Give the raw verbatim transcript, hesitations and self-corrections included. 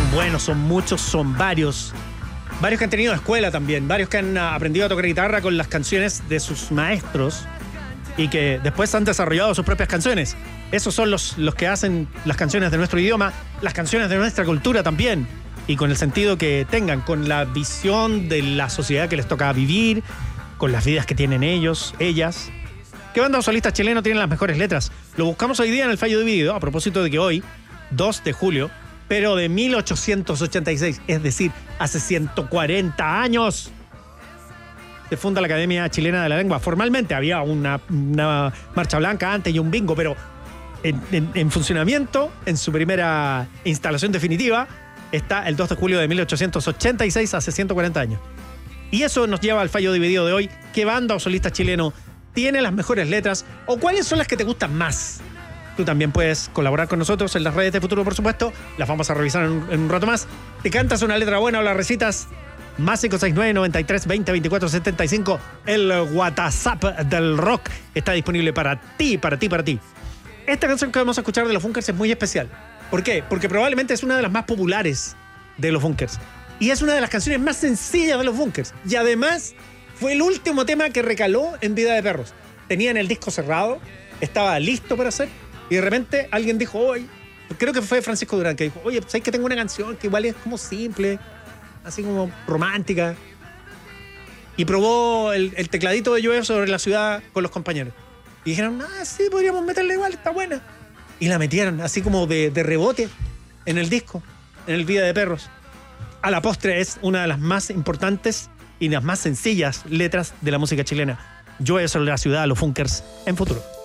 Son buenos, son muchos, son varios. Varios que han tenido escuela también, varios que han aprendido a tocar guitarra con las canciones de sus maestros y que después han desarrollado sus propias canciones. Esos son los, los que hacen las canciones de nuestro idioma, las canciones de nuestra cultura también, y con el sentido que tengan, con la visión de la sociedad que les toca vivir, con las vidas que tienen ellos, ellas. ¿Qué banda o solista chileno tienen las mejores letras? Lo buscamos hoy día en el fallo dividido, a propósito de que hoy, dos de julio, pero de mil ochocientos ochenta y seis, es decir, hace ciento cuarenta años, se funda la Academia Chilena de la Lengua. Formalmente había una, una marcha blanca antes y un bingo, pero en, en, en funcionamiento, en su primera instalación definitiva, está el dos de julio de mil ochocientos ochenta y seis, hace ciento cuarenta años. Y eso nos lleva al fallo dividido de hoy. ¿Qué banda o solista chileno tiene las mejores letras? ¿O cuáles son las que te gustan más? Tú también puedes colaborar con nosotros en las redes de Futuro, por supuesto. Las vamos a revisar en, en un rato más. ¿Te cantas una letra buena o la recitas? Más cinco seis nueve, noventa y tres, veinte, veinticuatro, setenta y cinco. El WhatsApp del rock está disponible para ti, para ti, para ti. Esta canción que vamos a escuchar de los Bunkers es muy especial. ¿Por qué? Porque probablemente es una de las más populares de los Bunkers. Y es una de las canciones más sencillas de los Bunkers. Y además fue el último tema que recaló en Vida de Perros. Tenían el disco cerrado, estaba listo para hacer. Y de repente alguien dijo, oye, creo que fue Francisco Durán, que dijo, oye, ¿sabes que tengo una canción que igual es como simple, así como romántica? Y probó el, el tecladito de Llueve sobre la ciudad con los compañeros. Y dijeron, ah, sí, podríamos meterla igual, está buena. Y la metieron así como de, de rebote en el disco, en el Vida de Perros. A la postre es una de las más importantes y las más sencillas letras de la música chilena. Llueve sobre la ciudad, los Bunkers, en Futuro.